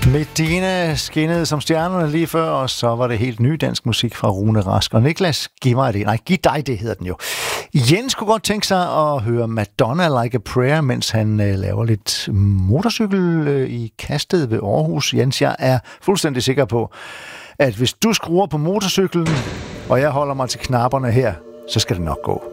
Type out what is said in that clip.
Medina skinnede som stjernerne lige før, og så var det helt ny dansk musik fra Rune Rask. Og Niklas, giv mig det. Nej, giv dig det, hedder den jo. Jens kunne godt tænke sig at høre Madonna Like a Prayer, mens han laver lidt motorcykel i Kasted ved Aarhus. Jens, jeg er fuldstændig sikker på, at hvis du skruer på motorcyklen, og jeg holder mig til knapperne her, så skal det nok gå.